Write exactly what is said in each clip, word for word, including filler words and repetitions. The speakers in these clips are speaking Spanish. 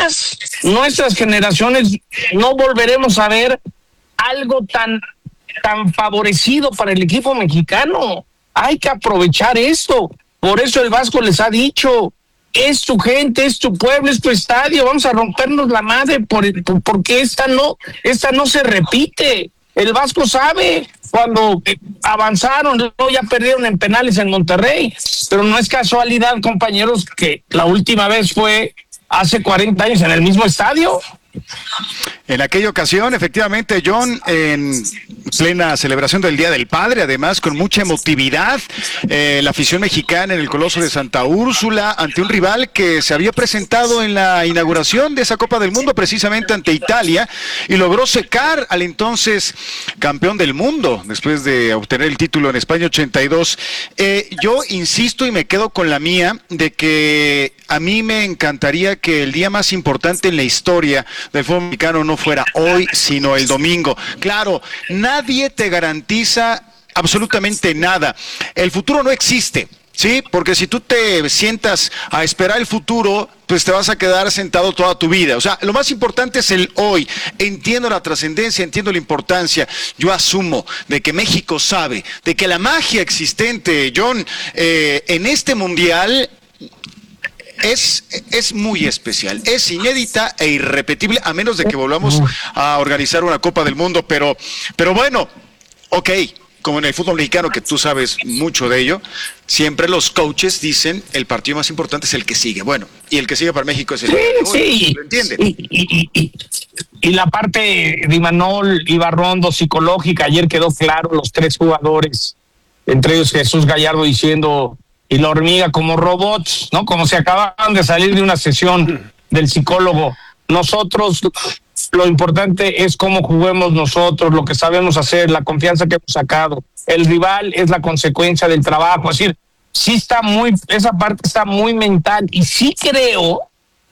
jamás nuestras generaciones no volveremos a ver algo tan, tan favorecido para el equipo mexicano. Hay que aprovechar esto. Por eso el Vasco les ha dicho, es tu gente, es tu pueblo, es tu estadio, vamos a rompernos la madre por, por, porque esta no, esta no se repite. El Vasco sabe cuando avanzaron, luego ya perdieron en penales en Monterrey, pero no es casualidad, compañeros, que la última vez fue hace cuarenta años en el mismo estadio. En aquella ocasión, efectivamente, John, en plena celebración del Día del Padre, además con mucha emotividad, eh, la afición mexicana en el Coloso de Santa Úrsula, ante un rival que se había presentado en la inauguración de esa Copa del Mundo, precisamente ante Italia, y logró secar al entonces campeón del mundo, después de obtener el título en España ochenta y dos. Eh, yo insisto y me quedo con la mía, de que a mí me encantaría que el día más importante en la historia del fútbol mexicano no fuera hoy, sino el domingo. Claro, nadie te garantiza absolutamente nada. El futuro no existe, ¿sí? Porque si tú te sientas a esperar el futuro, pues te vas a quedar sentado toda tu vida. O sea, lo más importante es el hoy. Entiendo la trascendencia, entiendo la importancia. Yo asumo de que México sabe, de que la magia existente, John, eh, en este mundial Es, es muy especial, es inédita e irrepetible, a menos de que volvamos a organizar una Copa del Mundo, pero, pero bueno, ok, como en el fútbol mexicano, que tú sabes mucho de ello, siempre los coaches dicen, el partido más importante es el que sigue, bueno, y el que sigue para México es el... Sí, bueno, sí, ¿lo entiendes? Y, y, y, y la parte de Imanol, Ibarrondo, psicológica, ayer quedó claro, los tres jugadores, entre ellos Jesús Gallardo diciendo... y la hormiga como robots, ¿no? Como si acababan de salir de una sesión del psicólogo. Nosotros, lo importante es cómo juguemos nosotros, lo que sabemos hacer, la confianza que hemos sacado. El rival es la consecuencia del trabajo. Es decir, sí está muy, esa parte está muy mental. Y sí creo,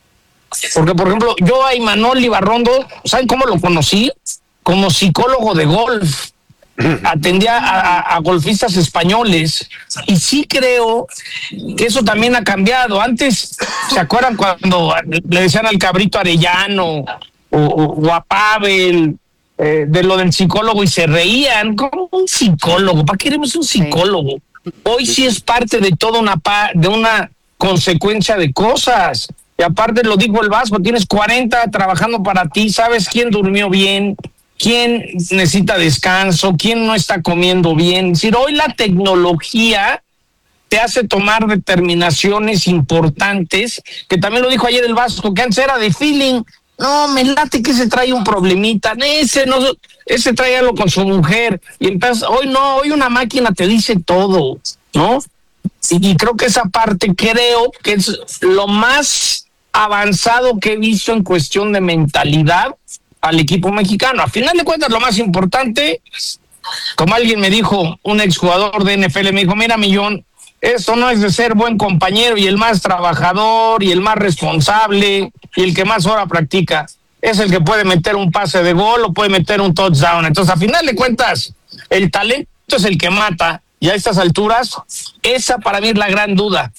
porque por ejemplo, yo a Imanol Ibarrondo, ¿saben cómo lo conocí? Como psicólogo de golf. Atendía a, a, a golfistas españoles y sí creo que eso también ha cambiado. Antes, ¿se acuerdan cuando le decían al Cabrito Arellano o, o, o a Pavel eh, de lo del psicólogo y se reían? ¿Cómo un psicólogo? ¿Para qué queremos un psicólogo? Hoy sí es parte de toda una, pa, de una consecuencia de cosas. Y aparte lo dijo el Vasco, tienes cuarenta trabajando para ti, sabes quién durmió bien, quién necesita descanso, quién no está comiendo bien. Es decir, hoy la tecnología te hace tomar determinaciones importantes, que también lo dijo ayer el Vasco, que antes era de feeling. No, me late que se trae un problemita, ese no, ese trae algo con su mujer, y entonces hoy no, hoy una máquina te dice todo, ¿no? Y, y creo que esa parte creo que es lo más avanzado que he visto en cuestión de mentalidad al equipo mexicano. A final de cuentas, lo más importante, como alguien me dijo, un exjugador de N F L me dijo, mira, Millón, esto no es de ser buen compañero y el más trabajador y el más responsable y el que más hora practica, es el que puede meter un pase de gol o puede meter un touchdown. Entonces, a final de cuentas, el talento es el que mata, y a estas alturas, esa para mí es la gran duda.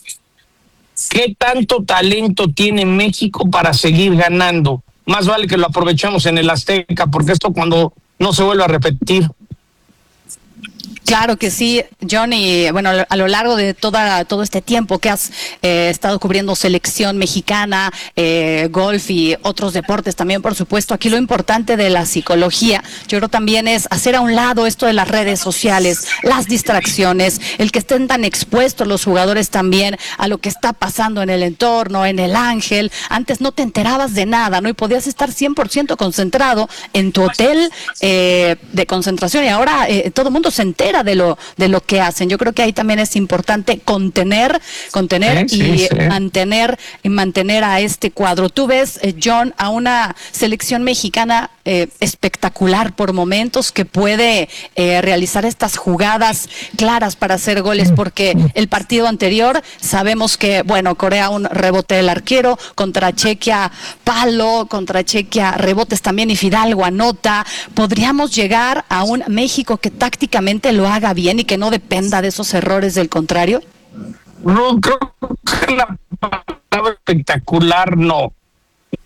¿Qué tanto talento tiene México para seguir ganando? Más vale que lo aprovechemos en el Azteca, porque esto cuando no se vuelve a repetir. Claro que sí, John, y bueno, a lo largo de toda todo este tiempo que has eh, estado cubriendo selección mexicana, eh, golf y otros deportes también, por supuesto, aquí lo importante de la psicología, yo creo también es hacer a un lado esto de las redes sociales, las distracciones, el que estén tan expuestos los jugadores también a lo que está pasando en el entorno, en el Ángel. Antes no te enterabas de nada, ¿no? Y podías estar cien por ciento concentrado en tu hotel eh, de concentración, y ahora eh, todo el mundo se entera de lo de lo que hacen. Yo creo que ahí también es importante contener, contener sí, y sí, sí. mantener y mantener a este cuadro. Tú ves, eh, John, a una selección mexicana eh, espectacular por momentos, que puede eh, realizar estas jugadas claras para hacer goles, porque el partido anterior sabemos que, bueno, Corea un rebote del arquero, contra Chequia palo, contra Chequia rebotes también y Fidalgo anota. ¿Podríamos llegar a un México que tácticamente lo haga bien y que no dependa de esos errores del contrario? No, creo que la palabra espectacular no.